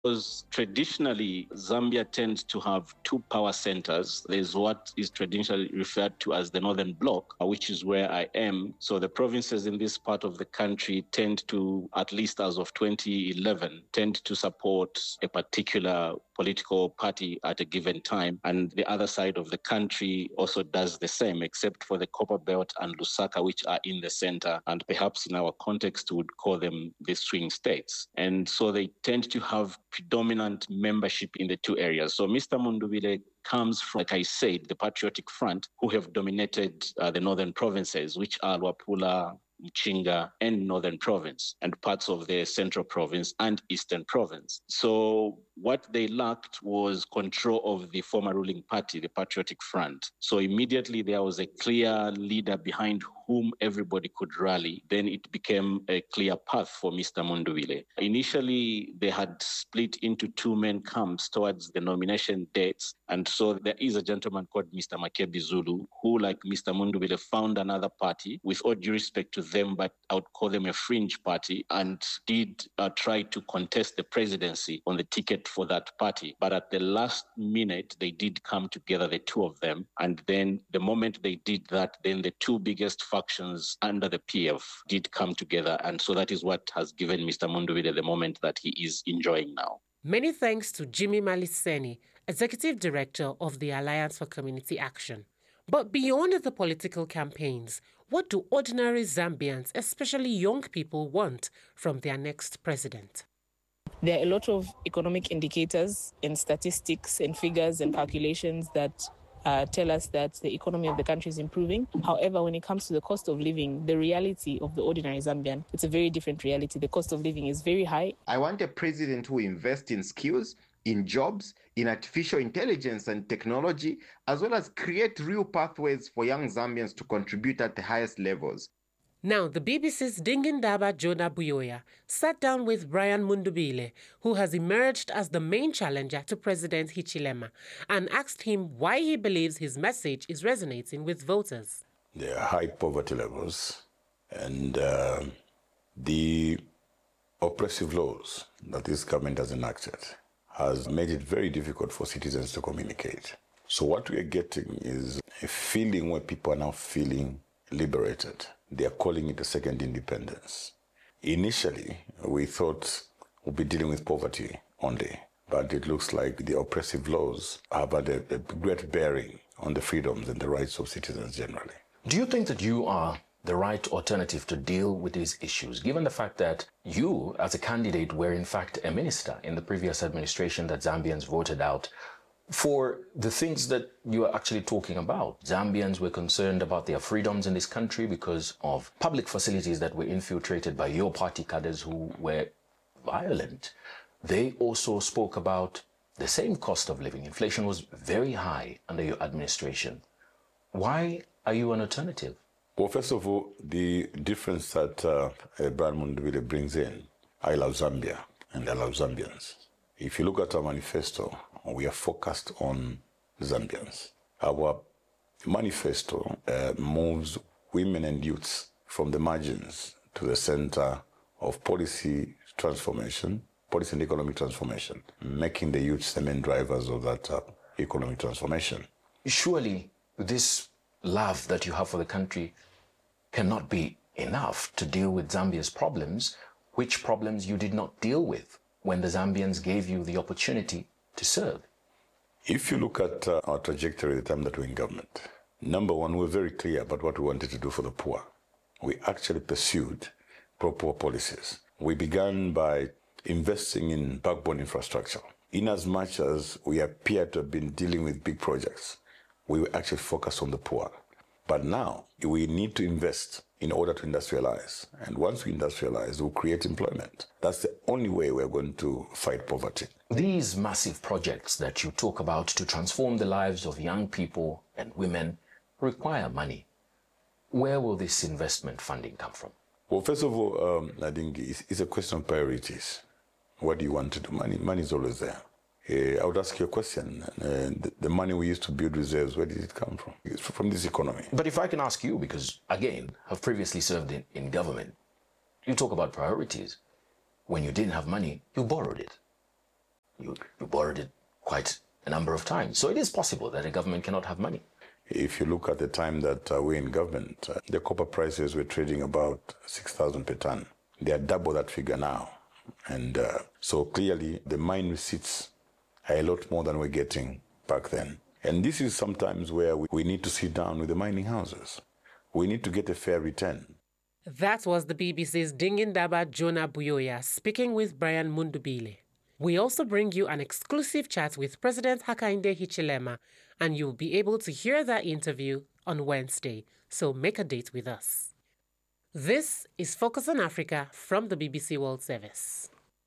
Because traditionally, Zambia tends to have two power centers. There's what is traditionally referred to as the Northern Bloc, which is where I am. So the provinces in this part of the country tend to, at least as of 2011, tend to support a particular political party at a given time. And the other side of the country also does the same, except for the Copperbelt and Lusaka, which are in the center. And perhaps in our context, we would call them the swing states. And so they tend to have predominant membership in the two areas. So Mr. Mundubile comes from, like I said, the Patriotic Front, who have dominated the northern provinces, which are Luapula, Mchinga, and Northern Province, and parts of the Central Province and Eastern Province. So what they lacked was control of the former ruling party, the Patriotic Front. So immediately there was a clear leader behind whom everybody could rally. Then it became a clear path for Mr. Mundubile. Initially, they had split into two main camps towards the nomination dates. And so there is a gentleman called Mr. Makebi Zulu, who, like Mr. Mundubile, found another party, with all due respect to them, but I would call them a fringe party, and did try to contest the presidency on the ticket for that party. But at the last minute, they did come together, the two of them. And then the moment they did that, then the two biggest factions under the PF did come together. And so that is what has given Mr. Mundubile the moment that he is enjoying now. Many thanks to Jimmy Maliseni, Executive Director of the Alliance for Community Action. But beyond the political campaigns, what do ordinary Zambians, especially young people, want from their next president? There are a lot of economic indicators and statistics and figures and calculations that tell us that the economy of the country is improving. However, when it comes to the cost of living, the reality of the ordinary Zambian, it's a very different reality. The cost of living is very high. I want a president who invests in skills, in jobs, in artificial intelligence and technology, as well as create real pathways for young Zambians to contribute at the highest levels. Now, the BBC's Dingindaba Jonah Buyoya sat down with Brian Mundubile, who has emerged as the main challenger to President Hichilema, and asked him why he believes his message is resonating with voters. There are high poverty levels, and the oppressive laws that this government has enacted has made it very difficult for citizens to communicate. So what we are getting is a feeling where people are now feeling liberated. They are calling it a second independence. Initially, we thought we'd be dealing with poverty only, but it looks like the oppressive laws have had a great bearing on the freedoms and the rights of citizens generally. Do you think that you are the right alternative to deal with these issues, given the fact that you, as a candidate, were in fact a minister in the previous administration that Zambians voted out for the things that you are actually talking about? Zambians were concerned about their freedoms in this country because of public facilities that were infiltrated by your party cadres who were violent. They also spoke about the same cost of living. Inflation was very high under your administration. Why are you an alternative? Well, first of all, the difference that Brian Mundubile brings in, I love Zambia and I love Zambians. If you look at our manifesto, we are focused on Zambians. Our manifesto moves women and youths from the margins to the center of policy transformation, policy and economic transformation, making the youths the main drivers of that economic transformation. Surely this love that you have for the country cannot be enough to deal with Zambia's problems, which problems you did not deal with when the Zambians gave you the opportunity to serve. If you look at our trajectory at the time that we were in government, number one, we're very clear about what we wanted to do for the poor. We actually pursued pro-poor policies. We began by investing in backbone infrastructure. In as much as we appear to have been dealing with big projects, we were actually focused on the poor. But now we need to invest in order to industrialize. And once we industrialize, we'll create employment. That's the only way we're going to fight poverty. These massive projects that you talk about to transform the lives of young people and women require money. Where will this investment funding come from? Well, first of all, I think it's a question of priorities. What do you want to do? Money is always there. I would ask you a question. The money we used to build reserves, where did it come from? It's from this economy. But if I can ask you, because again, I've previously served in government, you talk about priorities. When you didn't have money, you borrowed it. You borrowed it quite a number of times. So it is possible that a government cannot have money. If you look at the time that we're in government, the copper prices were trading about 6,000 per ton. They are double that figure now. And so clearly the mine receipts are a lot more than we're getting back then. And this is sometimes where we need to sit down with the mining houses. We need to get a fair return. That was the BBC's Dingindaba Jonah Buyoya speaking with Brian Mundubile. We also bring you an exclusive chat with President Hakainde Hichilema, and you'll be able to hear that interview on Wednesday, so make a date with us. This is Focus on Africa from the BBC World Service.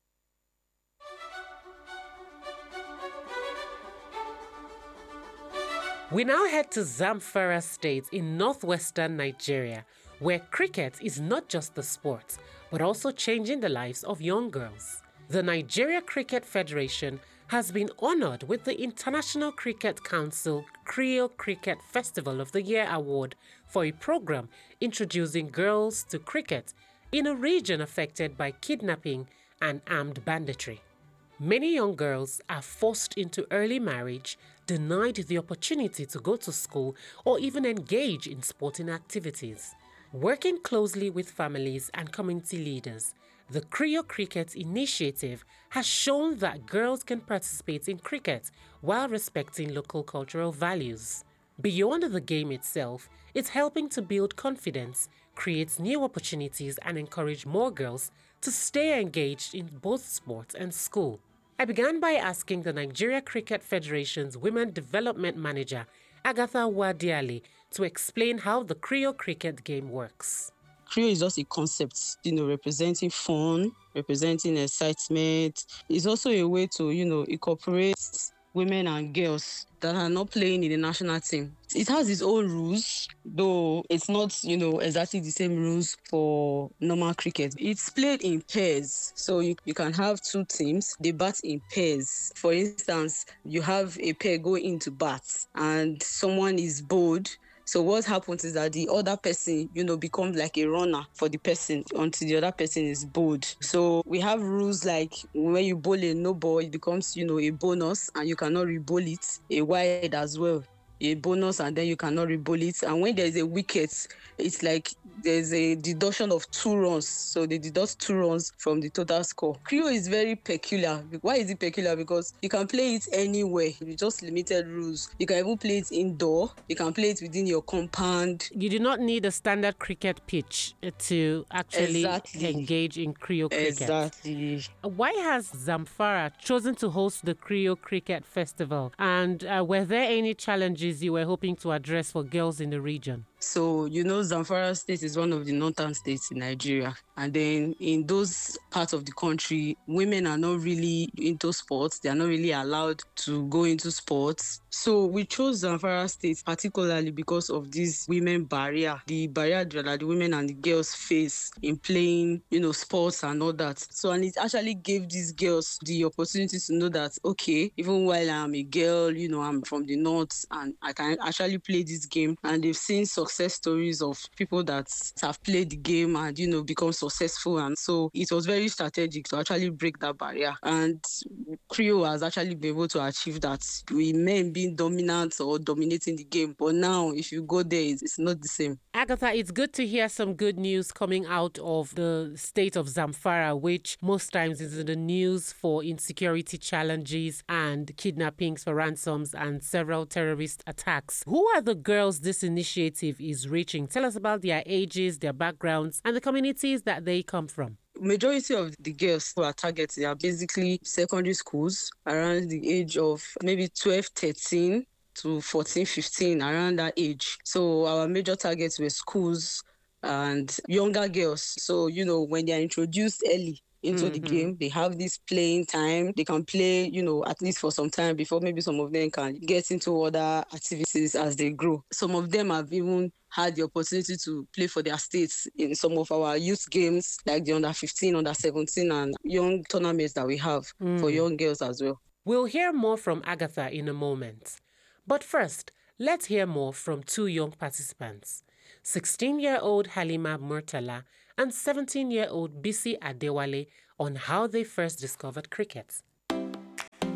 We now head to Zamfara State in northwestern Nigeria, where cricket is not just the sport, but also changing the lives of young girls. The Nigeria Cricket Federation has been honored with the International Cricket Council CRIO Cricket Festival of the Year award for a program introducing girls to cricket in a region affected by kidnapping and armed banditry. Many young girls are forced into early marriage, denied the opportunity to go to school or even engage in sporting activities. Working closely with families and community leaders, the CRIO Cricket Initiative has shown that girls can participate in cricket while respecting local cultural values. Beyond the game itself, it's helping to build confidence, create new opportunities, and encourage more girls to stay engaged in both sports and school. I began by asking the Nigeria Cricket Federation's Women Development Manager, Agatha Wadiale, to explain how the CRIO cricket game works. CRIO is just a concept, representing fun, representing excitement. It's also a way to, incorporate women and girls that are not playing in the national team. It has its own rules, though it's not, exactly the same rules for normal cricket. It's played in pairs, so you can have two teams. They bat in pairs. For instance, you have a pair going into bat and someone is bowled. So what happens is that the other person, becomes like a runner for the person until the other person is bowled. So we have rules like when you bowl a no ball, it becomes, a bonus and you cannot re-bowl it, a wide as well. A bonus and then you cannot re-bowl it. And when there's a wicket, it's like there's a deduction of 2 runs. So they deduct 2 runs from the total score. CRIO is very peculiar. Why is it peculiar? Because you can play it anywhere. It's just limited rules. You can even play it indoor. You can play it within your compound. You do not need a standard cricket pitch to actually engage in CRIO cricket. Exactly. Why has Zamfara chosen to host the CRIO Cricket Festival? And were there any challenges you were hoping to address for girls in the region? So, Zamfara State is one of the northern states in Nigeria. And then in those parts of the country, women are not really into sports. They are not really allowed to go into sports. So we chose Zamfara State particularly because of this women barrier, the barrier that the women and the girls face in playing, sports and all that. So, and it actually gave these girls the opportunity to know that, okay, even while I'm a girl, I'm from the north and I can actually play this game. And they've seen success stories of people that have played the game and, become successful. And so it was very strategic to actually break that barrier. And CRIO has actually been able to achieve that. We may be dominant or dominating the game, but now if you go there, it's not the same. Agatha, it's good to hear some good news coming out of the state of Zamfara, which most times is in the news for insecurity challenges and kidnappings for ransoms and several terrorist attacks. Who are the girls this initiative is reaching? Tell us about their ages, their backgrounds, and the communities that they come from. Majority of the girls who are targeted are basically secondary schools around the age of maybe 12, 13 to 14, 15, around that age. So our major targets were schools and younger girls. So, when they are introduced early into the game, they have this playing time. They can play, at least for some time before maybe some of them can get into other activities as they grow. Some of them have even had the opportunity to play for their states in some of our youth games, like the under 15, under 17, and young tournaments that we have for young girls as well. We'll hear more from Agatha in a moment. But first, let's hear more from 2 young participants, 16-year-old Halima Murtala and 17-year-old Bisi Adewale, on how they first discovered cricket.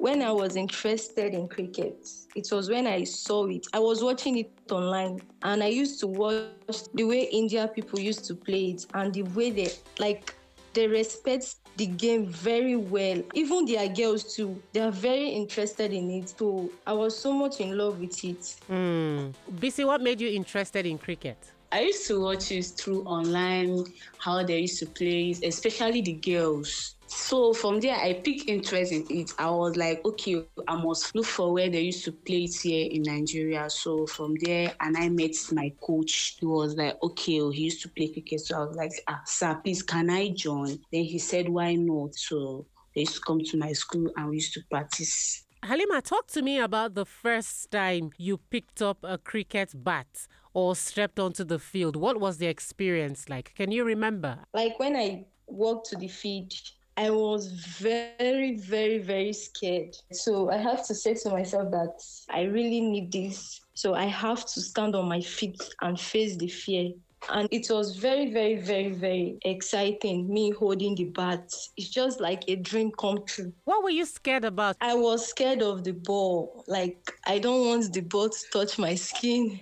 when I was interested in cricket. It was when I saw it. I was watching it online, and I used to watch the way India people used to play it and the way they respect the game very well. Even their girls too, they are very interested in it. So I was so much in love with it. BC, what made you interested in cricket? I used to watch it through online, how they used to play it, especially the girls. So from there, I picked interest in it. I was like, okay, I must look for where they used to play it here in Nigeria. So from there, and I met my coach. He was like, okay, he used to play cricket. So I was like, sir, please, can I join? Then he said, why not? So they used to come to my school and we used to practice. Halima, talk to me about the first time you picked up a cricket bat or stepped onto the field. What was the experience like? Can you remember? Like when I walked to the field, I was very, very, very scared. So I have to say to myself that I really need this. So I have to stand on my feet and face the fear. And it was very, very, very, very exciting, me holding the bat. It's just like a dream come true. What were you scared about? I was scared of the ball. Like, I don't want the ball to touch my skin.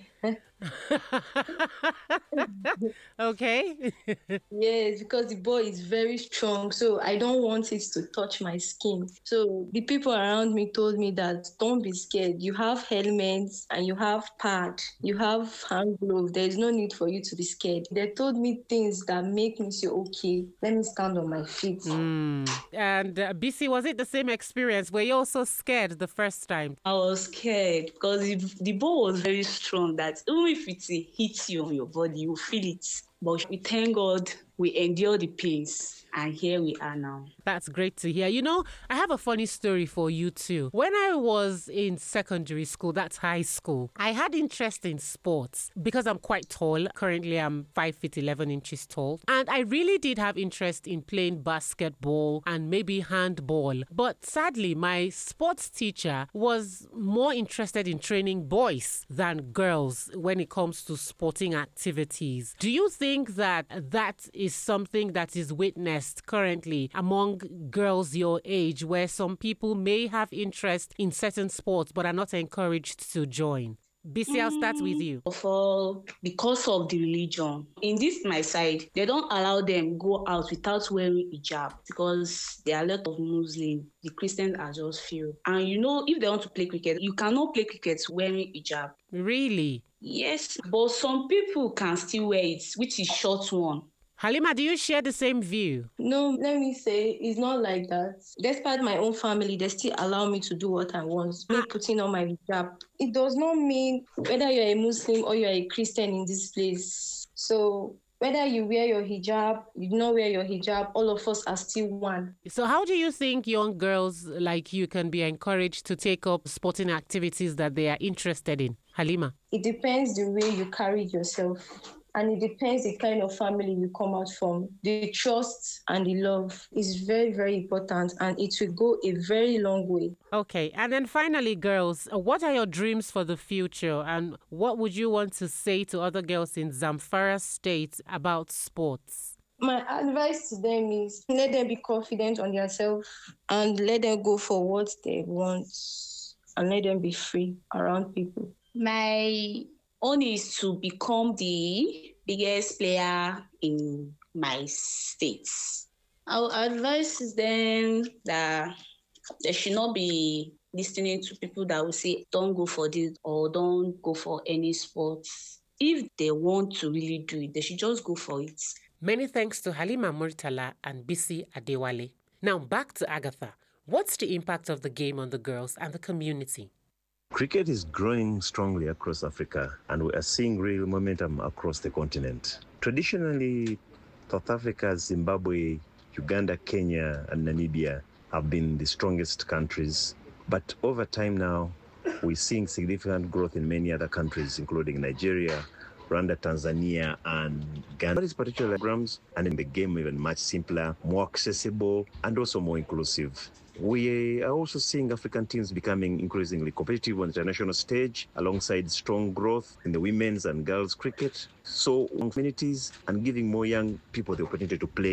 Okay. Yes, because the ball is very strong, so I don't want it to touch my skin. So the people around me told me that don't be scared. You have helmets and you have pad, you have hand gloves. There is no need for you to be scared. They told me things that make me say, okay, let me stand on my feet. And BC, was it the same experience? Were you also scared the first time? I was scared because the ball was very strong that even if it hits you on your body, you feel it. But we thank God we endure the pains, and here we are now. That's great to hear. You know, I have a funny story for you too. When I was in secondary school, that's high school, I had interest in sports because I'm quite tall. Currently, I'm 5 feet 11 inches tall. And I really did have interest in playing basketball and maybe handball. But sadly, my sports teacher was more interested in training boys than girls when it comes to sporting activities. Do you think that that is something that is witnessed currently among girls your age, where some people may have interest in certain sports but are not encouraged to join? BC, I'll start with you. Because of the religion. In this my side, they don't allow them go out without wearing hijab because there are a lot of Muslims. The Christians are just few. And you know, if they want to play cricket, you cannot play cricket wearing hijab. Really? Yes, but some people can still wear it, which is short one. Halima, do you share the same view? No, let me say, it's not like that. Despite my own family, they still allow me to do what I want. Me putting on my hijab. It does not mean whether you're a Muslim or you're a Christian in this place. So whether you wear your hijab, you do not wear your hijab, all of us are still one. So how do you think young girls like you can be encouraged to take up sporting activities that they are interested in? Halima? It depends the way you carry yourself. And it depends the kind of family you come out from. The trust and the love is very, very important, and it will go a very long way. Okay. And then finally, girls, what are your dreams for the future? And what would you want to say to other girls in Zamfara State about sports? My advice to them is let them be confident on themselves and let them go for what they want and let them be free around people. My own is to become the biggest player in my state. I would advise them that they should not be listening to people that will say, don't go for this or don't go for any sports. If they want to really do it, they should just go for it. Many thanks to Halima Murtala and BC Adewale. Now back to Agatha. What's the impact of the game on the girls and the community? Cricket is growing strongly across Africa, and we are seeing real momentum across the continent. Traditionally, South Africa, Zimbabwe, Uganda, Kenya, and Namibia have been the strongest countries. But over time now, we're seeing significant growth in many other countries, including Nigeria, Rwanda, Tanzania, and Ghana. What is particular programs and in the game even much simpler, more accessible, and also more inclusive. We are also seeing African teams becoming increasingly competitive on the international stage, alongside strong growth in the women's and girls' cricket. So, communities and giving more young people the opportunity to play